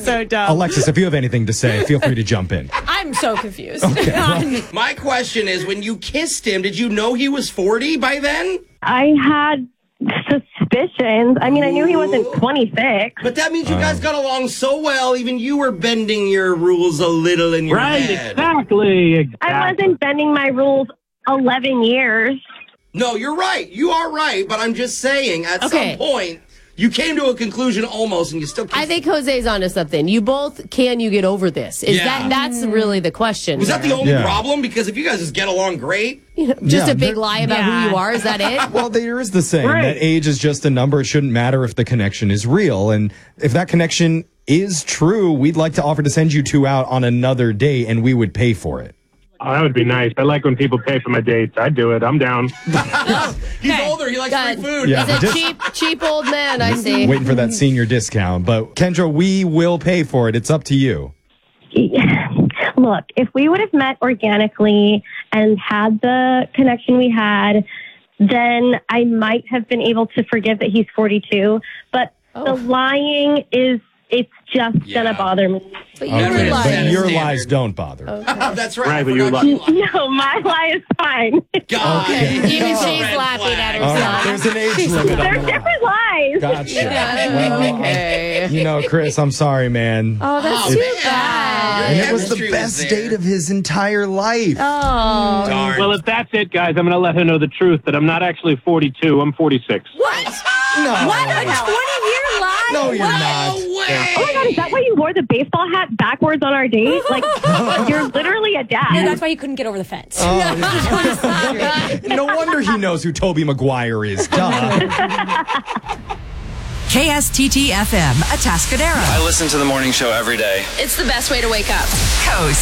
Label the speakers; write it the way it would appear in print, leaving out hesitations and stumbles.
Speaker 1: so dumb.
Speaker 2: Alexis, if you have anything to say, feel free to jump in.
Speaker 1: I'm so confused.
Speaker 2: Okay, well,
Speaker 3: My question is, when you kissed him, did you know he was 40 by then?
Speaker 4: I had suspicions. I mean, I knew he wasn't 26.
Speaker 3: But that means you guys got along so well, even you were bending your rules a little in your head.
Speaker 5: Exactly.
Speaker 4: I wasn't bending my rules 11 years.
Speaker 3: No, you're right. You are right. But I'm just saying, at some point, you came to a conclusion almost, and you still kissed
Speaker 1: I think Jose's onto something. You both, can you get over this? That's really the question.
Speaker 3: Was that the only problem? Because if you guys just get along great.
Speaker 1: Just a big lie about who you are? Is that it?
Speaker 2: Well, there is the saying that age is just a number. It shouldn't matter if the connection is real. And if that connection is true, we'd like to offer to send you two out on another date, and we would pay for it.
Speaker 5: Oh, that would be nice. I like when people pay for my dates. I'd do it. I'm down.
Speaker 3: He's older. He likes free food.
Speaker 2: Yeah,
Speaker 1: He's a cheap old man, I see.
Speaker 2: Waiting for that senior discount. But, Kendra, we will pay for it. It's up to you.
Speaker 4: Look, if we would have met organically and had the connection we had, then I might have been able to forgive that he's 42. But the lying it's just going to bother me.
Speaker 1: But
Speaker 2: your lies don't bother.
Speaker 1: Okay.
Speaker 3: That's right.
Speaker 5: Right, but your
Speaker 4: No, my lie is fine.
Speaker 3: God.
Speaker 1: Even she's laughing at
Speaker 2: All
Speaker 1: herself.
Speaker 2: right, there's an age limit.
Speaker 4: They're different lies.
Speaker 2: Gotcha.
Speaker 1: Okay.
Speaker 2: You know, Chris, I'm sorry, man.
Speaker 1: Oh, that's too bad.
Speaker 2: And it was the best date of his entire life.
Speaker 1: Oh.
Speaker 3: Darn.
Speaker 5: Well, if that's it, guys, I'm going to let her know the truth that I'm not actually 42. I'm 46.
Speaker 1: What?
Speaker 2: No.
Speaker 1: What? A 20-year lie?
Speaker 2: No, you're not.
Speaker 3: No way.
Speaker 4: Oh my God, is that why you wore the baseball hat backwards on our date? Like, you're literally a dad.
Speaker 6: No, that's why you couldn't get over the fence.
Speaker 2: No wonder he knows who Tobey Maguire is. Duh.
Speaker 7: KSTT FM, Atascadero.
Speaker 8: I listen to the morning show every day.
Speaker 9: It's the best way to wake up.
Speaker 7: Coast.